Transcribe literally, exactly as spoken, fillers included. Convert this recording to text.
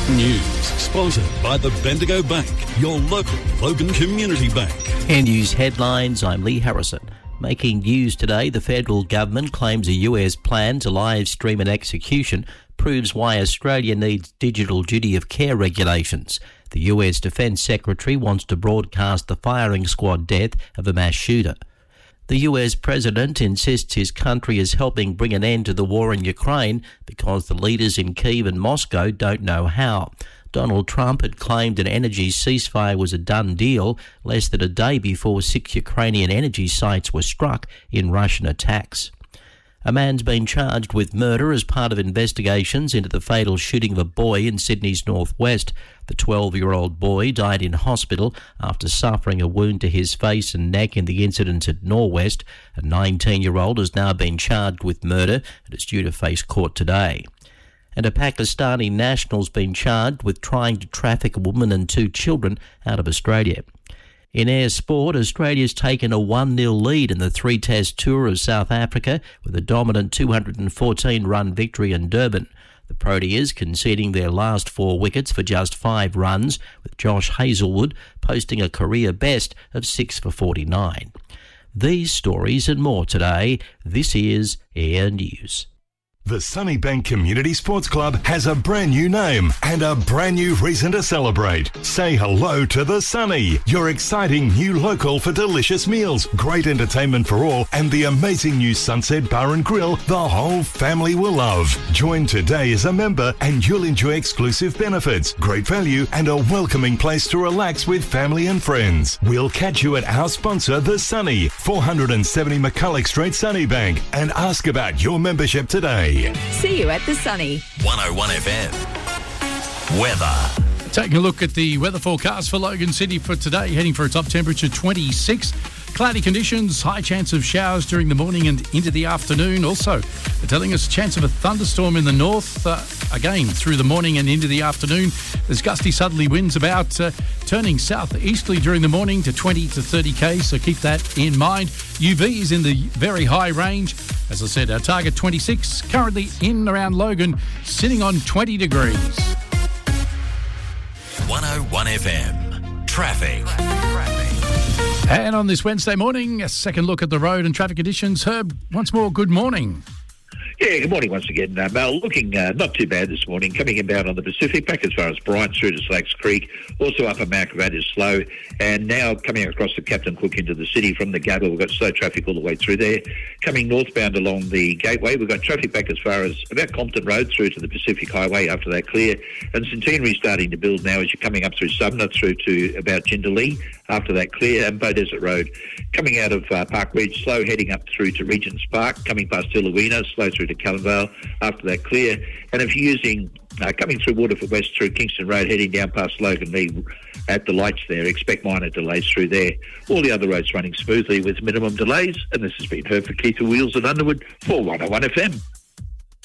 News sponsored by the Bendigo Bank, your local Logan Community Bank. In news headlines, I'm Lee Harrison. Making news today, the federal government claims a U S plan to live stream an execution proves why Australia needs digital duty of care regulations. The U S Defence Secretary wants to broadcast the firing squad death of a mass shooter. The U S President insists his country is helping bring an end to the war in Ukraine because the leaders in Kyiv and Moscow don't know how. Donald Trump had claimed an energy ceasefire was a done deal less than a day before six Ukrainian energy sites were struck in Russian attacks. A man's been charged with murder as part of investigations into the fatal shooting of a boy in Sydney's northwest. The twelve-year-old boy died in hospital after suffering a wound to his face and neck in the incident at Norwest. A nineteen-year-old has now been charged with murder and is due to face court today. And a Pakistani national's been charged with trying to traffic a woman and two children out of Australia. In air sport, Australia's taken a one nil lead in the three-test tour of South Africa with a dominant two hundred fourteen run victory in Durban. The Proteas conceding their last four wickets for just five runs, with Josh Hazlewood posting a career best of six for forty-nine. These stories and more today. This is Air News. The Sunnybank Community Sports Club has a brand new name and a brand new reason to celebrate. Say hello to the Sunny, your exciting new local for delicious meals, great entertainment for all, and the amazing new Sunset Bar and Grill the whole family will love. Join today as a member and you'll enjoy exclusive benefits, great value, and a welcoming place to relax with family and friends. We'll catch you at our sponsor, The Sunny, four seventy McCulloch Street, Sunnybank, and ask about your membership today. See you at the Sunny. one oh one F M. Weather. Taking a look at the weather forecast for Logan City for today, heading for a top temperature twenty-six. Cloudy conditions, high chance of showers during the morning and into the afternoon. Also, they're telling us a chance of a thunderstorm in the north, uh, again, through the morning and into the afternoon. There's gusty southerly winds about uh, turning southeasterly during the morning to twenty to thirty k's, so keep that in mind. U V is in the very high range. As I said, our target twenty-six, currently in around Logan, sitting on twenty degrees. one oh one F M. Traffic. And on this Wednesday morning, a second look at the road and traffic conditions. Herb, once more, good morning. Yeah, good morning once again, uh, Mel. Looking uh, not too bad this morning. Coming inbound on the Pacific, back as far as Bryant through to Slacks Creek. Also up at Mount Gravatt is slow. And now coming across the Captain Cook into the city from the Gabba, we've got slow traffic all the way through there. Coming northbound along the Gateway, we've got traffic back as far as about Compton Road through to the Pacific Highway after that clear. And Centenary starting to build now as you're coming up through Sumner through to about Jindalee after that clear. And Bow Desert Road coming out of uh, Park Ridge, slow heading up through to Regent's Park, coming past Illawina, slow through to Callanvale after that clear. And if you're using uh, coming through Waterford West through Kingston Road, heading down past Logan Lee at the lights there, expect minor delays through there. All the other roads running smoothly with minimum delays. And this has been Herb for Keith Wheels at Underwood for one oh one F M.